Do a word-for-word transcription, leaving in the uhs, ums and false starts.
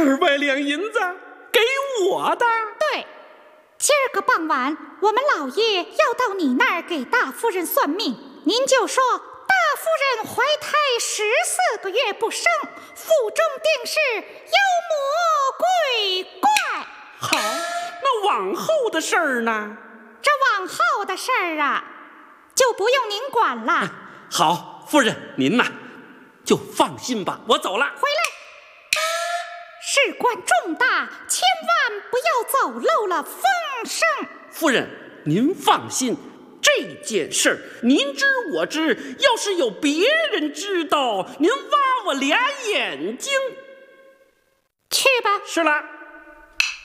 二百两银子给我的。 对，今儿个傍晚，我们老爷要到你那儿给大夫人算命，您就说大夫人怀胎十四个月不生，腹中定是妖魔鬼怪。 好，那往后的事儿呢？ 这往后的事儿啊，就不用您管了。 嗯、好，夫人您呐，就放心吧，我走了。 回来，事关重大，千万不要走漏了风声。 夫人您放心，这件事儿您知我知，要是有别人知道，您挖我俩眼睛。 去吧。 是了。